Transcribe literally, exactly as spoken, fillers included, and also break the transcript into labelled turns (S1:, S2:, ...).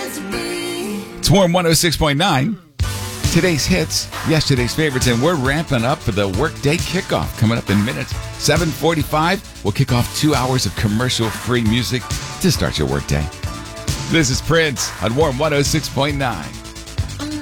S1: It's Warm one oh six point nine. Today's hits, yesterday's favorites, and we're ramping up for the workday kickoff coming up in minutes. seven forty-five, we'll kick off two hours of commercial-free music to start your workday. This is Prince on Warm one oh six point nine.